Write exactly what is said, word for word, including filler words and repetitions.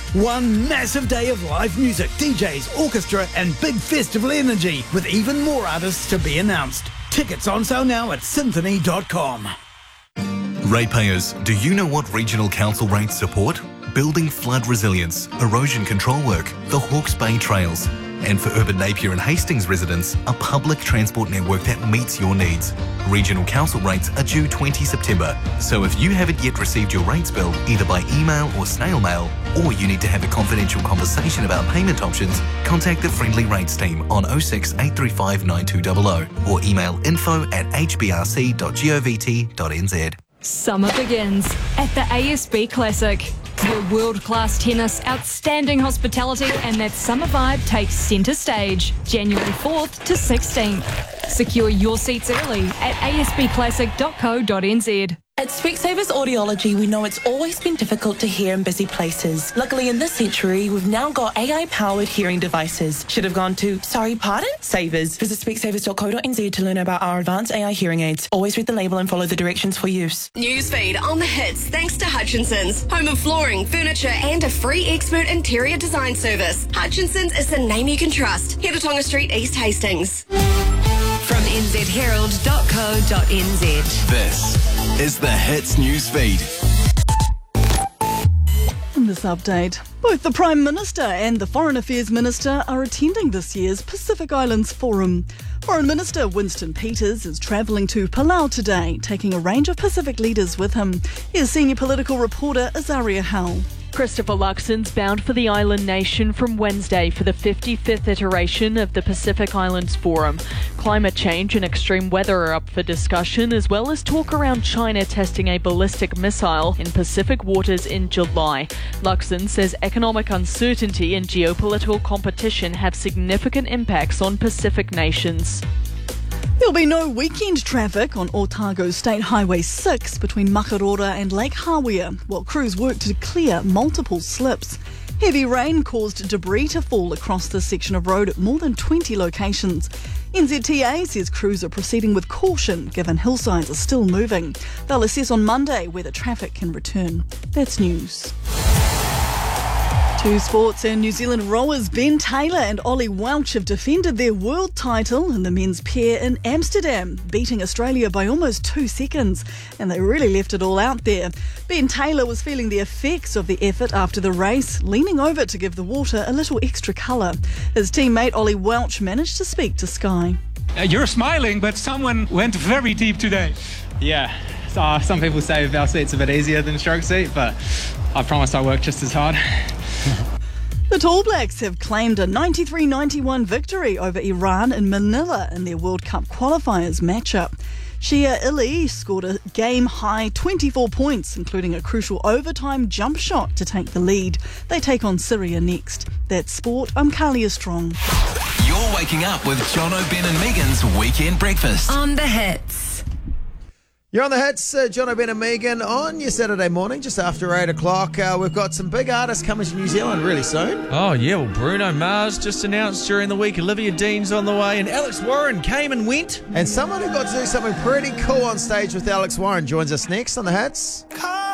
One massive day of live music, D Js, orchestra and big festival energy with even more artists to be announced. Tickets on sale now at symphony dot com. Ratepayers, do you know what regional council rates support? Building flood resilience, erosion control work, the Hawke's Bay Trails. And for urban Napier and Hastings residents, a public transport network that meets your needs. Regional council rates are due the twentieth of September, so if you haven't yet received your rates bill, either by email or snail mail, or you need to have a confidential conversation about payment options, contact the Friendly Rates team on oh six eight three five nine two zero zero or email info at h b r c dot govt dot n z. Summer begins at the A S B Classic. Where world-class tennis, outstanding hospitality and that summer vibe takes centre stage, January fourth to sixteenth. Secure your seats early at a s b classic dot co dot n z. At Specsavers Audiology, we know it's always been difficult to hear in busy places. Luckily, in this century, we've now got A I-powered hearing devices. Should have gone to, sorry, pardon? Savers. Visit specsavers dot co dot n z to learn about our advanced A I hearing aids. Always read the label and follow the directions for use. Newsfeed on the hits thanks to Hutchinson's. Home of flooring, furniture and a free expert interior design service. Hutchinson's is the name you can trust. Heatonga Street, East Hastings. From n z herald dot co dot n z. This is the Hits Newsfeed. In this update, both the Prime Minister and the Foreign Affairs Minister are attending this year's Pacific Islands Forum. Foreign Minister Winston Peters is travelling to Palau today, taking a range of Pacific leaders with him. Here's senior political reporter Azaria Howell. Christopher Luxon's bound for the island nation from Wednesday for the fifty-fifth iteration of the Pacific Islands Forum. Climate change and extreme weather are up for discussion, as well as talk around China testing a ballistic missile in Pacific waters in July. Luxon says economic uncertainty and geopolitical competition have significant impacts on Pacific nations. There'll be no weekend traffic on Otago State Highway six between Makarora and Lake Hawea, while crews work to clear multiple slips. Heavy rain caused debris to fall across this section of road at more than twenty locations. N Z T A says crews are proceeding with caution given hillsides are still moving. They'll assess on Monday whether traffic can return. That's news. Two sports, and New Zealand rowers Ben Taylor and Ollie Welch have defended their world title in the men's pair in Amsterdam, beating Australia by almost two seconds, and they really left it all out there. Ben Taylor was feeling the effects of the effort after the race, leaning over to give the water a little extra colour. His teammate Ollie Welch managed to speak to Sky. Uh, you're smiling, but someone went very deep today. Yeah, uh, some people say bow seat's a bit easier than stroke seat, but I promise I work just as hard. The Tall Blacks have claimed a ninety-three ninety-one victory over Iran in Manila in their World Cup qualifiers matchup. Shia Ili scored a game-high twenty-four points, including a crucial overtime jump shot to take the lead. They take on Syria next. That's sport. I'm Kalia Strong. You're waking up with Jono, Ben and Megan's Weekend Breakfast. On the hits. You're on the hits, uh, John O'Ben and Megan, on your Saturday morning, just after eight o'clock. Uh, we've got some big artists coming to New Zealand really soon. Oh, yeah, well, Bruno Mars just announced during the week, Olivia Dean's on the way, and Alex Warren came and went. And someone who got to do something pretty cool on stage with Alex Warren joins us next on the hits.